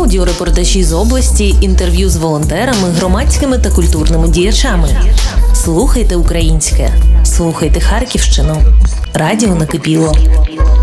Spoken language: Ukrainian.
аудіорепортажі з області, інтерв'ю з волонтерами, громадськими та культурними діячами. Слухайте українське, слухайте Харківщину. Радіо Накипіло.